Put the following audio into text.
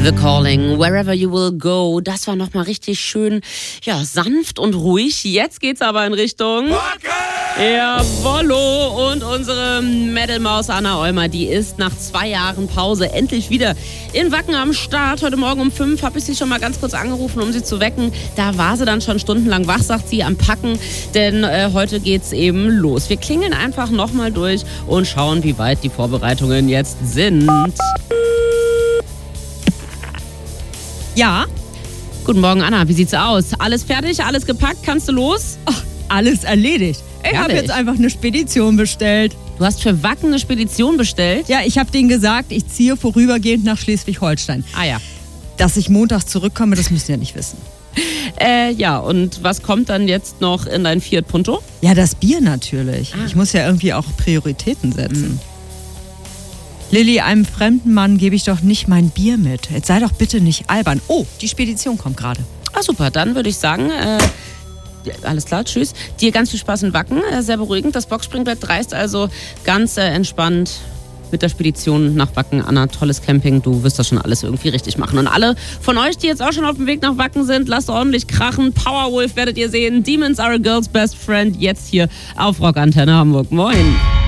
The Calling, Wherever You Will Go. Das war nochmal richtig schön, ja, sanft und ruhig. Jetzt geht's aber in Richtung Jawollo. Und unsere Metal-Maus Anna Eumer, die ist nach 2 Jahren Pause endlich wieder in Wacken am Start. Heute Morgen um 5 habe ich sie schon mal ganz kurz angerufen, um sie zu wecken. Da war sie dann schon stundenlang wach, sagt sie, am Packen. Denn heute geht's eben los. Wir klingeln einfach nochmal durch und schauen, wie weit die Vorbereitungen jetzt sind. Ja. Guten Morgen, Anna. Wie sieht's aus? Alles fertig? Alles gepackt? Kannst du los? Ach, alles erledigt. Ich habe jetzt einfach eine Spedition bestellt. Du hast für Wacken eine Spedition bestellt? Ja, ich habe denen gesagt, ich ziehe vorübergehend nach Schleswig-Holstein. Ah ja. Dass ich montags zurückkomme, das müssen Sie ja nicht wissen. Ja, und was kommt dann jetzt noch in dein Fiat Punto? Ja, das Bier natürlich. Ich muss ja irgendwie auch Prioritäten setzen. Lilly, einem fremden Mann gebe ich doch nicht mein Bier mit. Jetzt sei doch bitte nicht albern. Oh, die Spedition kommt gerade. Ah, super. Dann würde ich sagen, alles klar, tschüss. Dir ganz viel Spaß in Wacken. Sehr beruhigend. Das Boxspringbett dreist also ganz entspannt mit der Spedition nach Wacken. Anna, tolles Camping. Du wirst das schon alles irgendwie richtig machen. Und alle von euch, die jetzt auch schon auf dem Weg nach Wacken sind, lasst ordentlich krachen. Powerwolf werdet ihr sehen. Demons are a girl's best friend. Jetzt hier auf Rock Antenne Hamburg. Moin.